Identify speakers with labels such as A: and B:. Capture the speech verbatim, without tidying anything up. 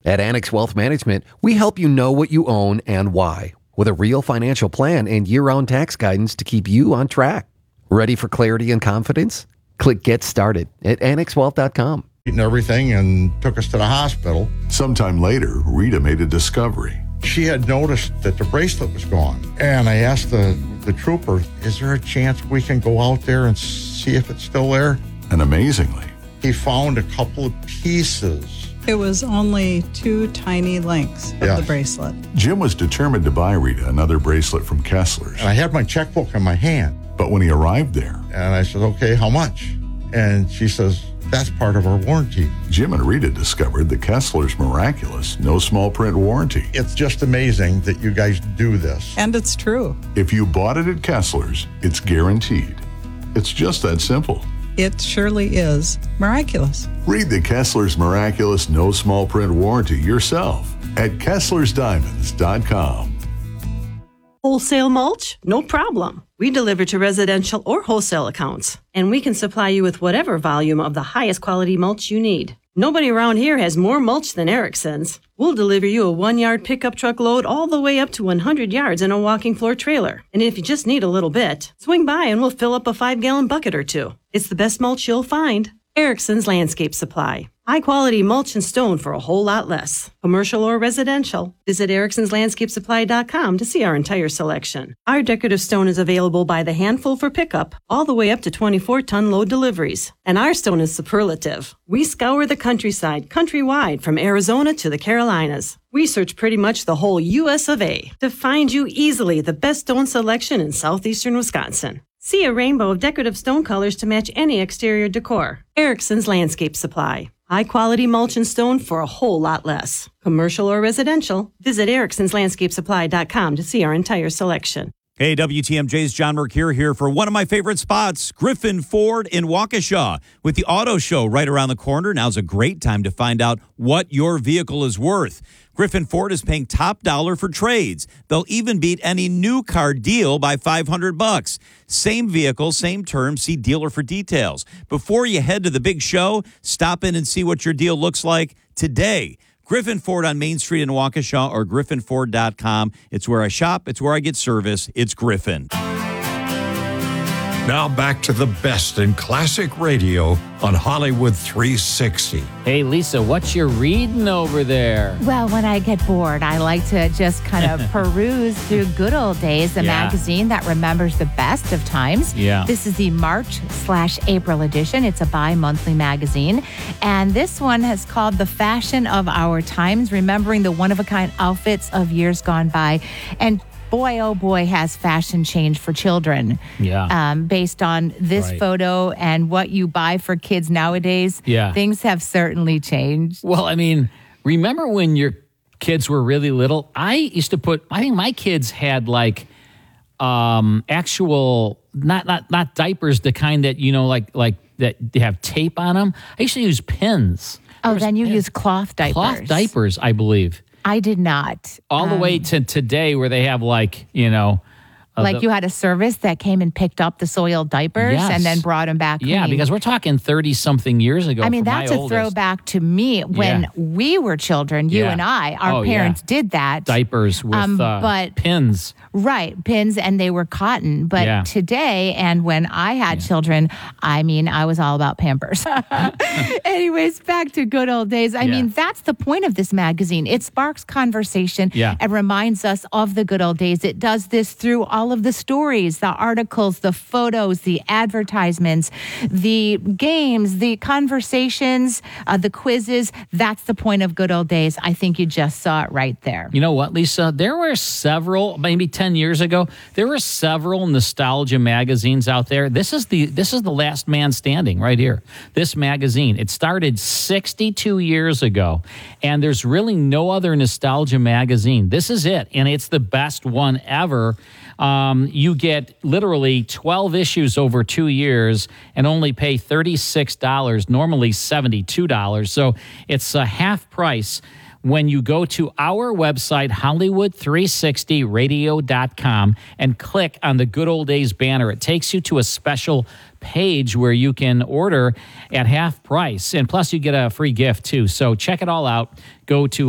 A: At Annex Wealth Management, we help you know what you own and why, with a real financial plan and year-round tax guidance to keep you on track. Ready for clarity and confidence? Click Get Started at annex wealth dot com.
B: And everything and took us to the hospital.
C: Sometime later, Rita made a discovery.
B: She had noticed that the bracelet was gone. And I asked the, the trooper, is there a chance we can go out there and see if it's still there?
C: And amazingly,
B: he found a couple of pieces.
D: It was only two tiny links of
B: Yes.
D: the bracelet.
C: Jim was determined to buy Rita another bracelet from Kessler's.
B: And I had my checkbook in my hand.
C: But when he arrived there,
B: And I said, okay, how much? And she says, that's part of our warranty.
C: Jim and Rita discovered the Kessler's miraculous no small print warranty.
B: It's just amazing that you guys do this.
D: And it's true.
C: If you bought it at Kessler's, it's guaranteed. It's just that simple.
D: It surely is miraculous.
C: Read the Kessler's miraculous no small print warranty yourself at kessler's diamonds dot com.
E: Wholesale mulch? No problem. We deliver to residential or wholesale accounts, and we can supply you with whatever volume of the highest quality mulch you need. Nobody around here has more mulch than Erickson's. We'll deliver you a one-yard pickup truck load all the way up to one hundred yards in a walking floor trailer. And if you just need a little bit, swing by and we'll fill up a five-gallon bucket or two. It's the best mulch you'll find. Erickson's Landscape Supply. High-quality mulch and stone for a whole lot less. Commercial or residential. Visit ericksons landscape supply dot com to see our entire selection. Our decorative stone is available by the handful for pickup, all the way up to twenty-four ton load deliveries. And our stone is superlative. We scour the countryside, countrywide, from Arizona to the Carolinas. We search pretty much the whole U S of A to find you easily the best stone selection in southeastern Wisconsin. See a rainbow of decorative stone colors to match any exterior decor. Erickson's Landscape Supply. High-quality mulch and stone for a whole lot less. Commercial or residential, visit ericksons landscape supply dot com to see our entire selection.
F: Hey, W T M J's John Mercure here for one of my favorite spots, Griffin Ford in Waukesha. With the auto show right around the corner, now's a great time to find out what your vehicle is worth. Griffin Ford is paying top dollar for trades. They'll even beat any new car deal by five hundred bucks. Same vehicle, same terms. See dealer for details. Before you head to the big show, stop in and see what your deal looks like today. Griffin Ford on Main Street in Waukesha or griffin ford dot com. It's where I shop. It's where I get service. It's Griffin.
G: Now back to the best in classic radio on Hollywood three sixty.
H: Hey, Lisa, what you reading over there?
I: Well, when I get bored, I like to just kind of peruse through Good Old Days, the
H: Yeah.
I: magazine that remembers the best of times.
H: Yeah.
I: This is the March slash April edition. It's a bi-monthly magazine. And this one has called The Fashion of Our Times, remembering the one-of-a-kind outfits of years gone by. And boy, oh boy, has fashion changed for children.
H: Yeah.
I: Um, based on this
H: Right.
I: photo and what you buy for kids nowadays,
H: Yeah.
I: things have certainly changed.
H: Well, I mean, remember when your kids were really little? I used to put, I think my kids had like um, actual, not, not, not diapers, the kind that, you know, like, like that they have tape on them. I used to use pins.
I: Oh,
H: There was
I: then you
H: pins.
I: use cloth diapers.
H: Cloth diapers, I believe.
I: I did not.
H: All the way to today where they have like, you know. uh,
I: Like
H: the-
I: you had a service that came and picked up the soiled diapers
H: Yes.
I: and then brought them back
H: Yeah,
I: clean.
H: because we're talking thirty-something years ago.
I: I mean,
H: for
I: that's
H: my
I: a
H: oldest.
I: throwback to me when
H: Yeah.
I: we were children, you
H: Yeah.
I: and I. Our
H: Oh, yeah.
I: parents did that.
H: Diapers with
I: Um,
H: uh,
I: but-
H: pins.
I: Right, pins, and they were cotton. But
H: Yeah.
I: today, and when I had children, I mean, I was all about Pampers. Anyways, back to Good Old Days. I
H: Yeah.
I: mean, that's the point of this magazine. It sparks conversation
H: Yeah.
I: and reminds us of the good old days. It does this through all of the stories, the articles, the photos, the advertisements, the games, the conversations, uh, the quizzes. That's the point of Good Old Days. I think you just saw it right there.
H: You know what, Lisa? There were several, maybe ten years ago, there were several nostalgia magazines out there. This is the this is the last man standing right here. This magazine. It started sixty-two years ago, and there's really no other nostalgia magazine. This is it, and it's the best one ever. Um, you get literally twelve issues over two years and only pay thirty-six dollars, normally seventy-two dollars. So it's a half price when you go to our website, Hollywood three sixty radio dot com, and click on the Good Old Days banner. It takes you to a special page where you can order at half price. And plus, you get a free gift, too. So check it all out. Go to